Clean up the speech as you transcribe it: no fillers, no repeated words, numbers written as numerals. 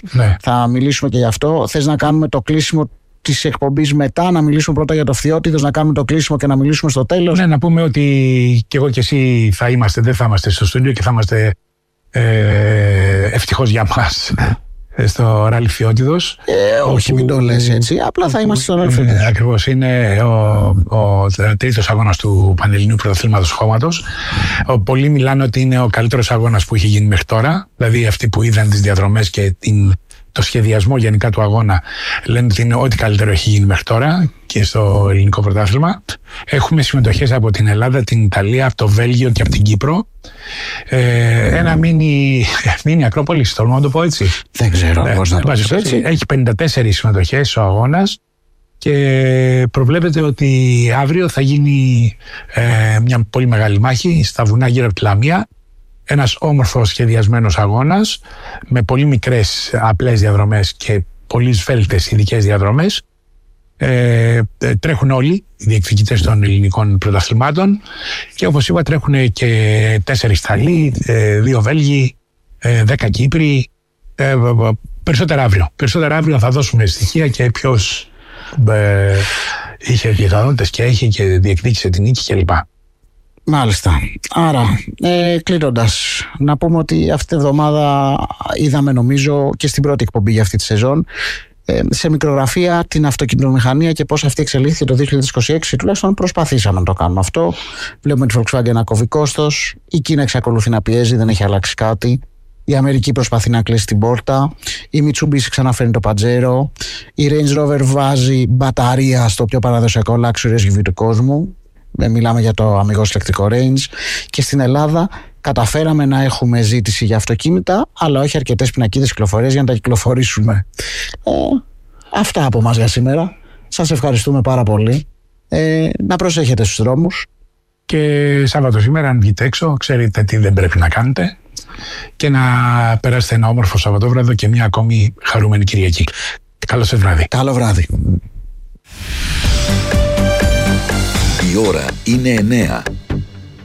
βεβαίως. Ναι. Θα μιλήσουμε και γι' αυτό. Θες να κάνουμε το κλείσιμο της εκπομπής μετά, να μιλήσουμε πρώτα για το Φθιώτιδος, να κάνουμε το κλείσιμο και να μιλήσουμε στο τέλος? Ναι, να πούμε ότι και εγώ και εσύ δεν θα είμαστε στο στούντιο και θα είμαστε ευτυχώς για μας στο Ράλι Φθιώτιδος. Όχι, μην το λες έτσι. Απλά θα είμαστε στο Ράλι Φθιώτιδος. Ακριβώς. Είναι ο τρίτος αγώνας του Πανελληνίου Πρωταθλήματος Χώματος. Πολλοί μιλάνε ότι είναι ο καλύτερος αγώνας που είχε γίνει μέχρι τώρα. Δηλαδή, αυτοί που είδαν τις διαδρομές και το σχεδιασμό γενικά του αγώνα λένε ότι είναι ό,τι καλύτερο έχει γίνει μέχρι τώρα και στο ελληνικό πρωτάθλημα. Έχουμε συμμετοχές από την Ελλάδα, την Ιταλία, από το Βέλγιο και από την Κύπρο. Ένα μίνι Ακρόπολη, τολμώ να το πω έτσι. Δεν ξέρω πώς να το πω έτσι. Έχει 54 συμμετοχές ο αγώνας και προβλέπεται ότι αύριο θα γίνει μια πολύ μεγάλη μάχη στα βουνά γύρω από τη Λαμία. Ένας όμορφος σχεδιασμένος αγώνας με πολύ μικρές απλές διαδρομές και πολύ σφέλτες ειδικές διαδρομές. Τρέχουν όλοι οι διεκδικητές των ελληνικών πρωταθλημάτων και όπως είπα τρέχουν και 4 Ιταλοί, 2 Βέλγοι, 10 Κύπροι. Περισσότερα αύριο θα δώσουμε στοιχεία και ποιος είχε πιθανότητες και έχει και διεκδίκησε την νίκη κλπ. Μάλιστα. Άρα, κλείνοντας, να πούμε ότι αυτή τη εβδομάδα είδαμε, νομίζω, και στην πρώτη εκπομπή για αυτή τη σεζόν, σε μικρογραφία την αυτοκινητομηχανία και πώς αυτή εξελίχθηκε το 2026. Τουλάχιστον προσπαθήσαμε να το κάνουμε αυτό. Βλέπουμε τη Volkswagen να κόβει κόστος, η Κίνα εξακολουθεί να πιέζει, δεν έχει αλλάξει κάτι. Η Αμερική προσπαθεί να κλείσει την πόρτα. Η Mitsubishi ξαναφέρνει το Pajero. Η Range Rover βάζει μπαταρία στο πιο παραδοσιακό luxury SUV του κόσμου. Μιλάμε για το αμιγώς ηλεκτρικό range. Και στην Ελλάδα καταφέραμε να έχουμε ζήτηση για αυτοκίνητα, αλλά όχι αρκετές πινακίδες κυκλοφορίας για να τα κυκλοφορήσουμε. Αυτά από μας για σήμερα. Σας ευχαριστούμε πάρα πολύ. Να προσέχετε στους δρόμους. Και Σάββατο σήμερα, αν βγείτε έξω, ξέρετε τι δεν πρέπει να κάνετε. Και να περάσετε ένα όμορφο Σαββατόβραδο και μια ακόμη χαρούμενη Κυριακή. Καλό σας βράδυ. Καλό βράδυ. Η ώρα είναι 9.